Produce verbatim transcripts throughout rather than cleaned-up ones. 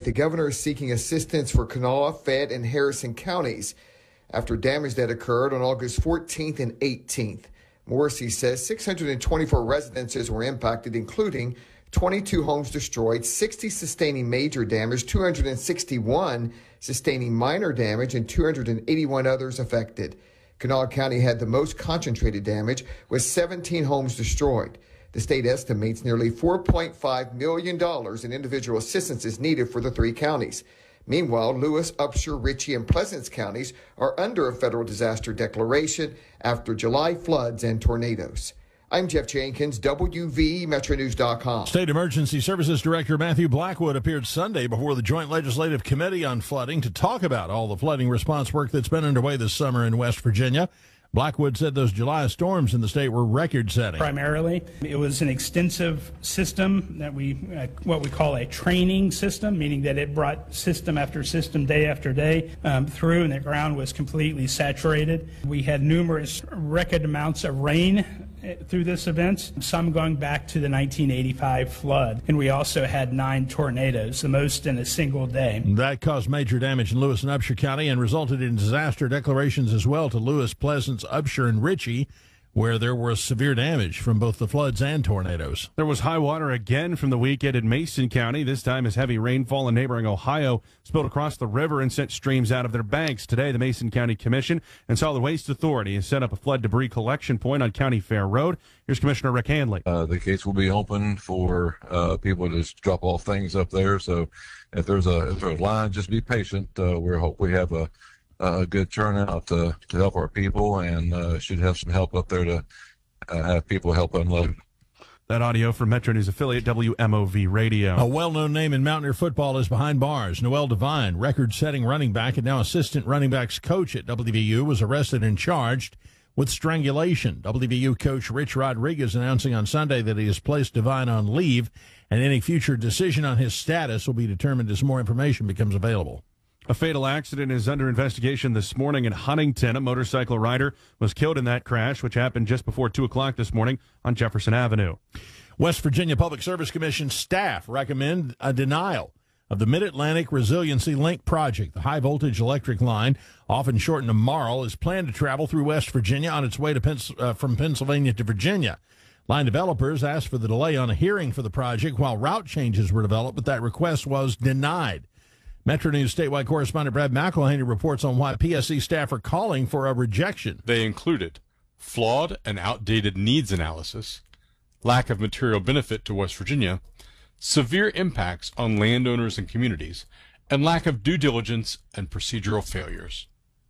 the governor is seeking assistance for Kanawha, Fayette, and Harrison counties after damage that occurred on August fourteenth and eighteenth. Morrissey says six hundred twenty-four residences were impacted, including twenty-two homes destroyed, sixty sustaining major damage, two hundred sixty-one sustaining minor damage, and two hundred eighty-one others affected. Kanawha County had the most concentrated damage, with seventeen homes destroyed. The state estimates nearly four point five million dollars in individual assistance is needed for the three counties. Meanwhile, Lewis, Upshur, Ritchie, and Pleasants counties are under a federal disaster declaration after July floods and tornadoes. I'm Jeff Jenkins, W V Metro News dot com. State Emergency Services Director Matthew Blackwood appeared Sunday before the Joint Legislative Committee on Flooding to talk about all the flooding response work that's been underway this summer in West Virginia. Blackwood said those July storms in the state were record-setting. Primarily, it was an extensive system that we, uh, what we call a training system, meaning that it brought system after system, day after day um, through, and the ground was completely saturated. We had numerous record amounts of rain through this event, some going back to the nineteen eighty-five flood. And we also had nine tornadoes, the most in a single day. That caused major damage in Lewis and Upshur County and resulted in disaster declarations as well to Lewis, Pleasants, Upshur, and Ritchie, where there was severe damage from both the floods and tornadoes. There was high water again from the weekend in Mason County, this time as heavy rainfall in neighboring Ohio spilled across the river and sent streams out of their banks. Today, the Mason County Commission and Solid Waste Authority has set up a flood debris collection point on County Fair Road. Here's Commissioner Rick Handley. Uh, the gates will be open for uh, people to just drop off things up there. So if there's a, if there's a line, just be patient. Uh, we hope we have a a good turnout to, to help our people, and uh, should have some help up there to uh, have people help unload. That audio from Metro News affiliate W M O V Radio. A well-known name in Mountaineer football is behind bars. Noel Devine, record-setting running back and now assistant running backs coach at W V U, was arrested and charged with strangulation. W V U coach Rich Rodriguez announcing on Sunday that he has placed Devine on leave, and any future decision on his status will be determined as more information becomes available. A fatal accident is under investigation this morning in Huntington. A motorcycle rider was killed in that crash, which happened just before two o'clock this morning on Jefferson Avenue. West Virginia Public Service Commission staff recommend a denial of the Mid-Atlantic Resiliency Link project. The high-voltage electric line, often shortened to Marl, is planned to travel through West Virginia on its way to Pens- uh, from Pennsylvania to Virginia. Line developers asked for the delay on a hearing for the project while route changes were developed, but that request was denied. Metro News statewide correspondent Brad McElhaney reports on why P S C staff are calling for a rejection. They included flawed and outdated needs analysis, lack of material benefit to West Virginia, severe impacts on landowners and communities, and lack of due diligence and procedural failures.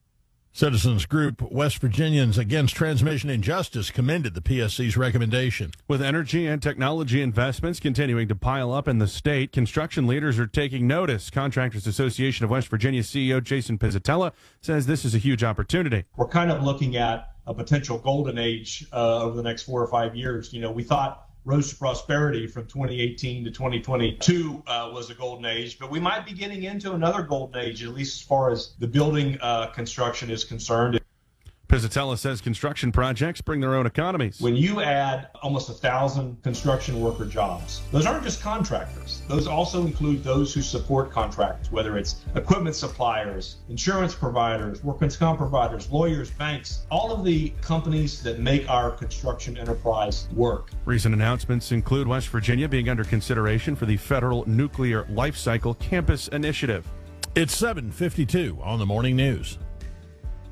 Citizens group West Virginians Against Transmission Injustice commended the P S C's recommendation. With energy and technology investments continuing to pile up in the state, construction leaders are taking notice. Contractors Association of West Virginia C E O Jason Pizzatella says this is a huge opportunity. We're kind of looking at a potential golden age uh, over the next four or five years. You know, we thought Road to Prosperity from twenty eighteen to twenty twenty-two uh, was a golden age, but we might be getting into another golden age, at least as far as the building uh, construction is concerned. Pizzatella says construction projects bring their own economies. When you add almost a thousand construction worker jobs, those aren't just contractors. Those also include those who support contractors, whether it's equipment suppliers, insurance providers, workers' comp providers, lawyers, banks, all of the companies that make our construction enterprise work. Recent announcements include West Virginia being under consideration for the Federal Nuclear Life Cycle Campus Initiative. It's seven fifty-two on the Morning News.